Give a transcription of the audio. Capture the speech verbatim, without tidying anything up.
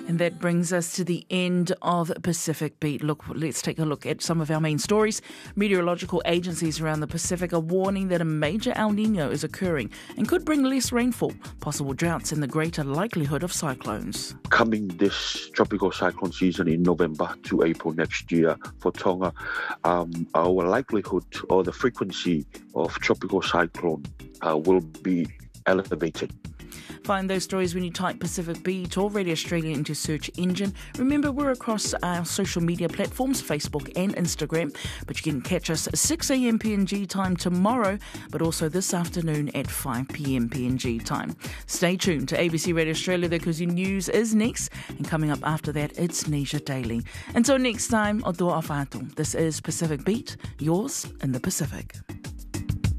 And that brings us to the end of Pacific Beat. Look, let's take a look at some of our main stories. Meteorological agencies around the Pacific are warning that a major El Nino is occurring and could bring less rainfall, possible droughts, and the greater likelihood of cyclones. Coming this tropical cyclone season in November to April next year for Tonga, um, our likelihood or the frequency of tropical cyclone uh, will be elevated. Find those stories when you type Pacific Beat or Radio Australia into search engine. Remember, we're across our social media platforms, Facebook and Instagram, but you can catch us at six a.m. P N G time tomorrow, but also this afternoon at five p.m. P N G time. Stay tuned to A B C Radio Australia because your news is next, and coming up after that, it's Nesia Daily. Until next time, o toa whātu. This is Pacific Beat, yours in the Pacific.